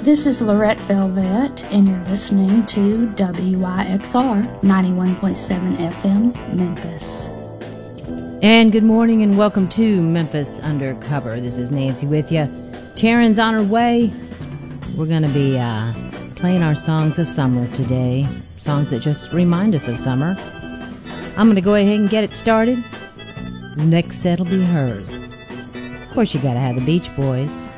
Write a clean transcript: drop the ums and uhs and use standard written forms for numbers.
This is Lorette Velvet, and you're listening to WYXR 91.7 FM, Memphis. And good morning and welcome to Memphis Undercover. This is Nancy with you. Taryn's on her way. We're going to be playing our songs of summer today. Songs that just remind us of summer. I'm going to go ahead and get it started. The next set will be hers. Of course, you got to have the Beach Boys.